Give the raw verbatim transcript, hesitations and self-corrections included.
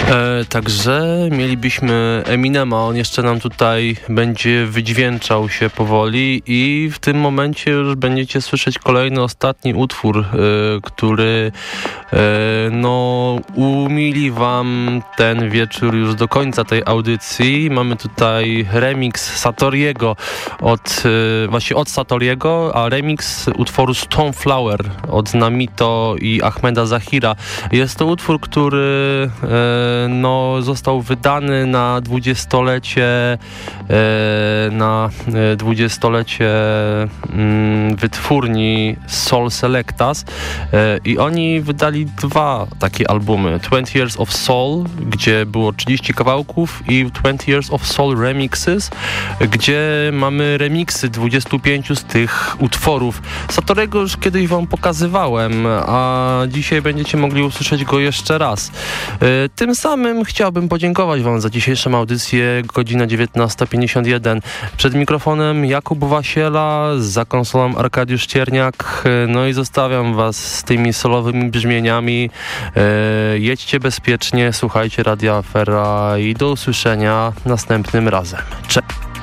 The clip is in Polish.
E, także mielibyśmy Eminema, on jeszcze nam tutaj będzie wydźwięczał się powoli i w tym momencie już będziecie słyszeć kolejny, ostatni utwór, e, który e, no umili wam ten wieczór już do końca tej audycji. Mamy tutaj remix Satoriego od, e, właśnie od Satoriego, a remix utworu Stoneflower od Namito i Ahmeda Zahira. Jest to utwór, który e, no, został wydany na dwudziestolecie e, na dwudziestolecie mm, wytwórni Soul Selectas e, i oni wydali dwa takie albumy. twenty Years of Soul, gdzie było trzydzieści kawałków, i twenty Years of Soul Remixes, gdzie mamy remiksy dwudziestu pięciu z tych utworów. Satorego już kiedyś wam pokazywałem, a dzisiaj będziecie mogli usłyszeć go jeszcze raz. E, tym samym chciałbym podziękować wam za dzisiejszą audycję, godzina dziewiętnasta pięćdziesiąt jeden. Przed mikrofonem Jakub Wasiela, za konsolą Arkadiusz Cierniak, no i zostawiam was z tymi solowymi brzmieniami. E, jedźcie bezpiecznie, słuchajcie Radia Afera i do usłyszenia następnym razem. Cześć!